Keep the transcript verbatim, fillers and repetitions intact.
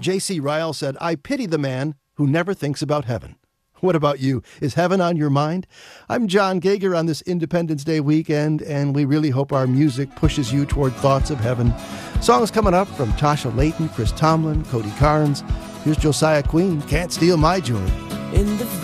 J C Ryle said, "I pity the man who never thinks about heaven." What about you? Is heaven on your mind? I'm John Gager on this Independence Day weekend, and we really hope our music pushes you toward thoughts of heaven. Songs coming up from Tasha Layton, Chris Tomlin, Cody Carnes. Here's Josiah Queen, "Can't Steal My Joy." In the